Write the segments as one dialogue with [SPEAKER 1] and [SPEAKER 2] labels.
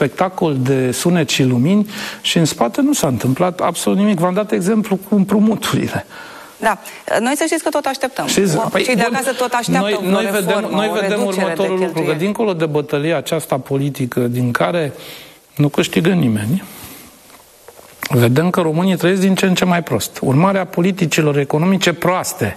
[SPEAKER 1] spectacol de sunet și lumini și în spate nu s-a întâmplat absolut nimic. V-am dat exemplu cu împrumuturile.
[SPEAKER 2] Da. Noi să știți că tot așteptăm. Cei de acasă tot așteaptă
[SPEAKER 1] noi vedem următorul lucru, că dincolo de bătălia aceasta politică din care nu câștigă nimeni, vedem că românii trăiesc din ce în ce mai prost. Urmarea politicilor economice proaste.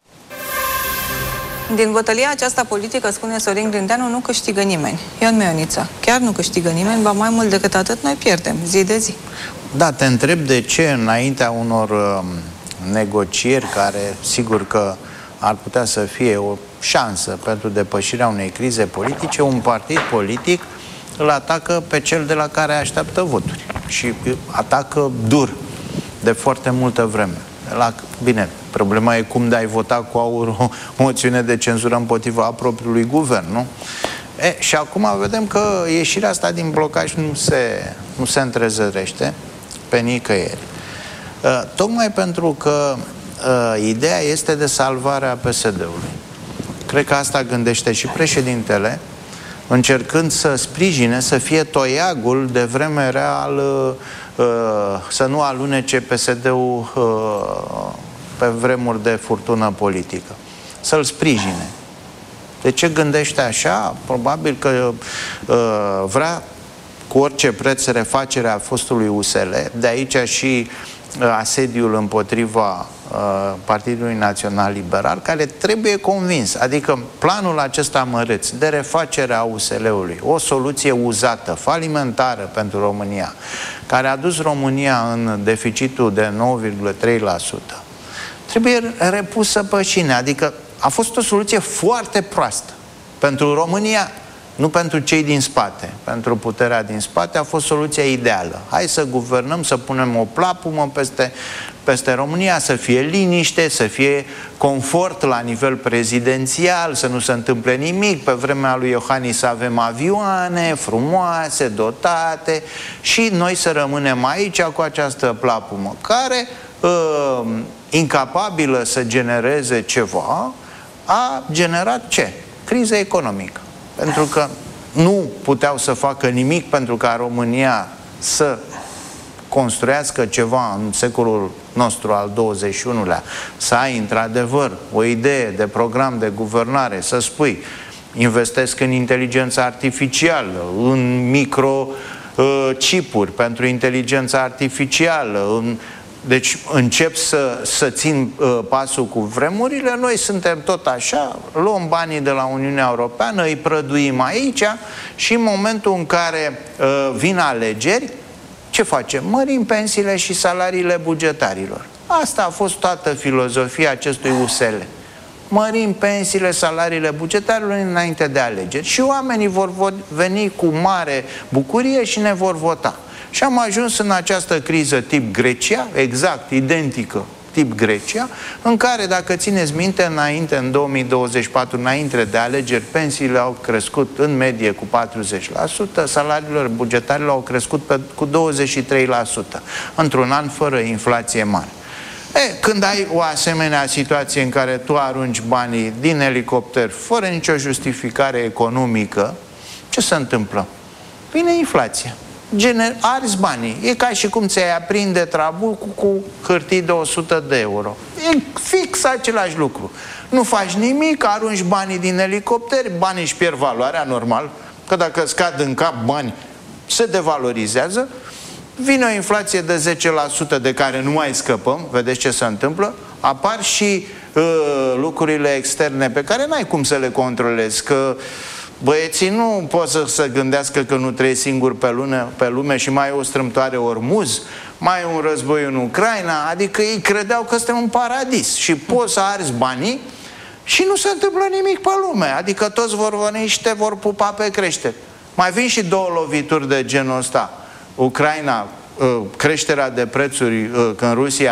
[SPEAKER 2] Din bătălia aceasta politică, spune Sorin Grindeanu, nu câștigă nimeni. Ion Mioniță, chiar nu câștigă nimeni, ba mai mult decât atât, noi pierdem zi de zi.
[SPEAKER 3] Da, te întreb de ce înaintea unor negocieri care, sigur că ar putea să fie o șansă pentru depășirea unei crize politice, un partid politic îl atacă pe cel de la care așteaptă voturi și atacă dur de foarte multă vreme. Bine, problema e cum de-ai vota cu aur o moțiune de cenzură împotriva propriului guvern, nu? Și acum vedem că ieșirea asta din blocaj nu se întrezărește pe nicăieri. Tocmai pentru că ideea este de salvarea PSD-ului. Cred că asta gândește și președintele, încercând să sprijine, să fie toiagul de vreme real, să nu alunece PSD-ul pe vremuri de furtună politică. Să-l sprijine. De ce gândește așa? Probabil că vrea cu orice preț refacerea fostului USL, de aici și asediul împotriva Partidului Național Liberal, care trebuie convins. Adică planul acesta măreț de refacere a USL-ului, o soluție uzată, falimentară pentru România, care a dus România în deficitul de 9,3%, trebuie repusă pe șine. Adică a fost o soluție foarte proastă pentru România, nu pentru cei din spate. Pentru puterea din spate a fost soluția ideală. Hai să guvernăm, să punem o plapumă peste România, să fie liniște, să fie confort la nivel prezidențial, să nu se întâmple nimic. Pe vremea lui Iohannis să avem avioane frumoase, dotate și noi să rămânem aici cu această plapumă, care, incapabilă să genereze ceva, a generat ce? Criză economică. Pentru că nu puteau să facă nimic pentru ca România să construiască ceva în secolul nostru al XXI-lea, să ai într-adevăr o idee de program de guvernare, să spui investesc în inteligența artificială, în microchipuri pentru inteligența artificială, deci încep să țin pasul cu vremurile. Noi suntem tot așa, luăm banii de la Uniunea Europeană, îi prăduim aici și în momentul în care vin alegeri, ce facem? Mărim pensiile și salariile bugetarilor. Asta a fost toată filozofia acestui USL. Mărim pensiile, salariile bugetarilor înainte de alegeri și oamenii vor veni cu mare bucurie și ne vor vota. Și am ajuns în această criză tip Grecia, exact, identică, tip Grecia, în care, dacă țineți minte, înainte, în 2024, înainte de alegeri, pensiile au crescut în medie cu 40%, salariile bugetarilor au crescut cu 23%, într-un an fără inflație mare. Când ai o asemenea situație în care tu arunci banii din elicopter fără nicio justificare economică, ce se întâmplă? Vine inflația. Arzi banii. E ca și cum ți-ai aprinde trabul cu hârtii de 100 de euro. E fix același lucru. Nu faci nimic, arunci banii din elicopter, banii își pierd valoarea, normal, că dacă scad în cap bani, se devalorizează, vine o inflație de 10% de care nu mai scăpăm, vedeți ce se întâmplă, apar și lucrurile externe pe care n-ai cum să le controlezi, că băieții nu pot să se gândească că nu trăiesc singuri pe lume și mai e o strâmtoare Ormuz, mai e un război în Ucraina, adică ei credeau că suntem un paradis și poți să arzi banii și nu se întâmplă nimic pe lume, adică toți vor veni și te vor pupa pe creștere. Mai vin și două lovituri de genul ăsta. Ucraina, creșterea de prețuri, când Rusia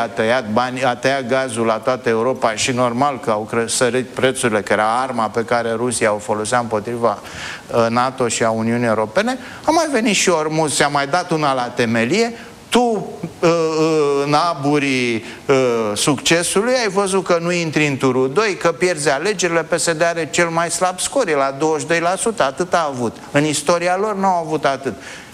[SPEAKER 3] a tăiat gazul la toată Europa și normal că au sărit prețurile, că era arma pe care Rusia o folosea împotriva NATO și a Uniunii Europene, a mai venit și Ormuz, ți-a mai dat una la temelie, tu în aburii succesului ai văzut că nu intri în turul 2, că pierzi alegerile, PSD are cel mai slab scor, e la 22%, atât a avut. În istoria lor nu au avut atât.